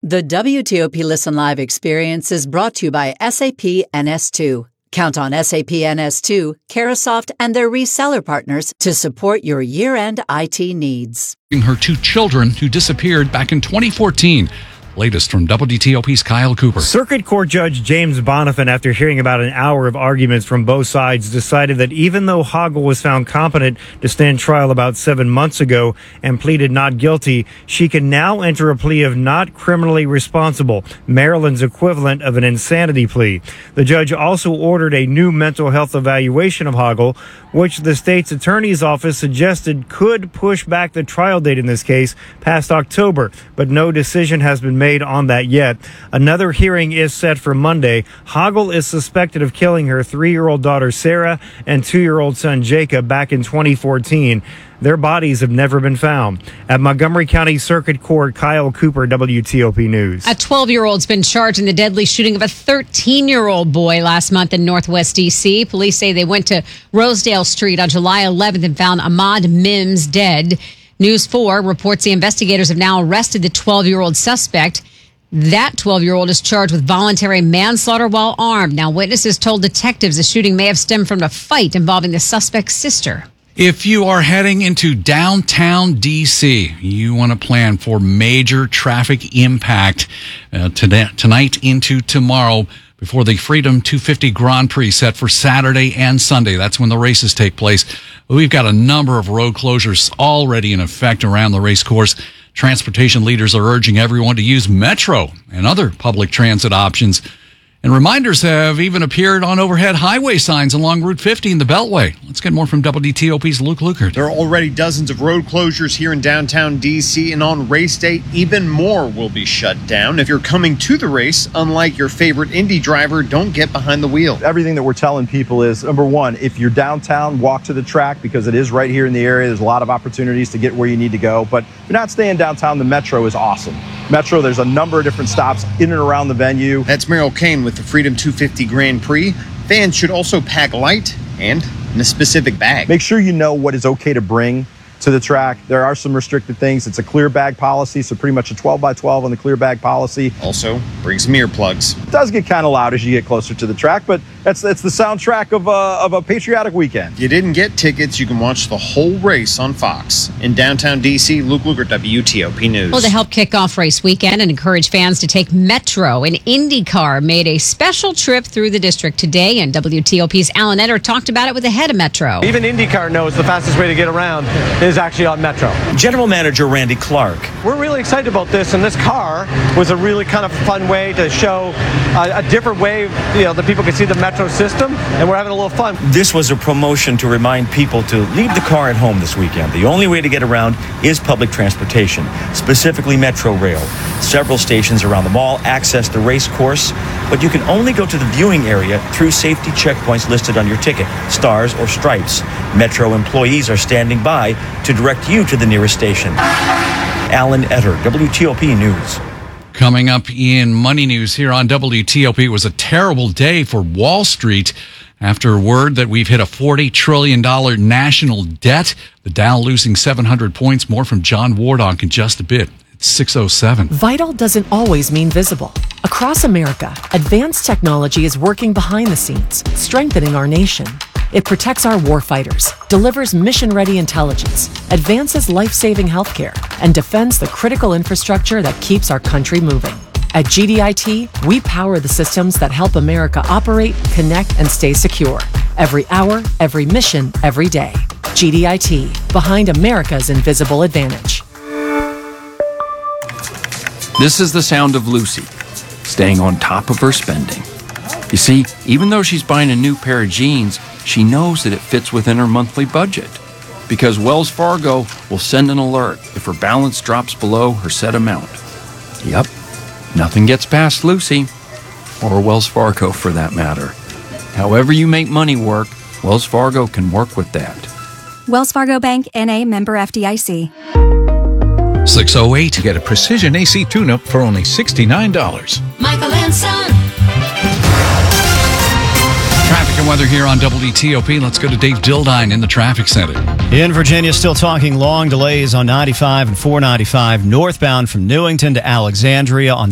The WTOP Listen Live experience is brought to you by SAP NS2. Count on SAP NS2, Carahsoft, and their reseller partners to support your year-end IT needs. Her two children who disappeared back in 2014. Latest from WTOP's Kyle Cooper. Circuit Court Judge James Bonifant, after hearing about an hour of arguments from both sides, decided that even though Hoggle was found competent to stand trial about 7 months ago and pleaded not guilty, she can now enter a plea of not criminally responsible, Maryland's equivalent of an insanity plea. The judge also ordered a new mental health evaluation of Hoggle, which the state's attorney's office suggested could push back the trial date in this case past October, but no decision has been made on that yet. Another hearing is set for Monday. Hoggle is suspected of killing her 3-year-old daughter Sarah and 2-year-old son Jacob back in 2014. Their bodies have never been found. At Montgomery County Circuit Court, Kyle Cooper, WTOP News. A 12-year-old's been charged in the deadly shooting of a 13-year-old boy last month in Northwest D.C. Police say they went to Rosedale Street on July 11th and found Ahmad Mims dead. News 4 reports the investigators have now arrested the 12-year-old suspect. That 12-year-old is charged with voluntary manslaughter while armed. Now, witnesses told detectives the shooting may have stemmed from a fight involving the suspect's sister. If you are heading into downtown D.C., you want to plan for major traffic impact tonight into tomorrow before the Freedom 250 Grand Prix set for Saturday and Sunday. That's when the races take place. We've got a number of road closures already in effect around the race course. Transportation leaders are urging everyone to use Metro and other public transit options. And reminders have even appeared on overhead highway signs along Route 50 in the Beltway. Let's get more from WTOP's Luke Lukert. There are already dozens of road closures here in downtown D.C., and on race day, even more will be shut down. If you're coming to the race, unlike your favorite Indy driver, don't get behind the wheel. Everything that we're telling people is, number one, if you're downtown, walk to the track because it is right here in the area. There's a lot of opportunities to get where you need to go. But if you're not staying downtown, the Metro is awesome. Metro, there's a number of different stops in and around the venue. That's Meryl Kane with the Freedom 250 Grand Prix. Fans should also pack light and in a specific bag. Make sure you know what is okay to bring to the track. There are some restricted things. It's a clear bag policy, so pretty much a 12 by 12 on the clear bag policy. Also, bring some earplugs. It does get kind of loud as you get closer to the track, but it's the soundtrack of a patriotic weekend. If you didn't get tickets, you can watch the whole race on Fox. In downtown D.C., Luke Lukert, WTOP News. Well, to help kick off race weekend and encourage fans to take Metro, an IndyCar made a special trip through the district today, and WTOP's Alan Etter talked about it with the head of Metro. Even IndyCar knows the fastest way to get around is actually on Metro. General Manager Randy Clark. We're really excited about this, and this car was a really kind of fun way to show a different way, that people can see the Metro system, and we're having a little fun. This was a promotion to remind people to leave the car at home this weekend. The only way to get around is public transportation, specifically Metro Rail. Several stations around the mall access the race course, but you can only go to the viewing area through safety checkpoints listed on your ticket, stars or stripes. Metro employees are standing by to direct you to the nearest station. Alan Etter, WTOP News. Coming up in Money News here on WTOP, it was a terrible day for Wall Street after word that we've hit a $40 trillion national debt. The Dow losing 700 points. More from John Wardock in just a bit. It's 6:07. Vital doesn't always mean visible. Across America, advanced technology is working behind the scenes, strengthening our nation. It protects our warfighters, delivers mission-ready intelligence, advances life-saving healthcare, and defends the critical infrastructure that keeps our country moving. At GDIT, we power the systems that help America operate, connect, and stay secure. Every hour, every mission, every day. GDIT, behind America's invisible advantage. This is the sound of Lucy, staying on top of her spending. You see, even though she's buying a new pair of jeans, she knows that it fits within her monthly budget. Because Wells Fargo will send an alert if her balance drops below her set amount. Yep, nothing gets past Lucy, or Wells Fargo for that matter. However you make money work, Wells Fargo can work with that. Wells Fargo Bank, N.A., member FDIC. 6:08 to get a precision AC tune-up for only $69. Michael and Son. Traffic and weather here on WTOP. Let's go to Dave Dildine in the traffic center. In Virginia, still talking long delays on 95 and 495 northbound from Newington to Alexandria on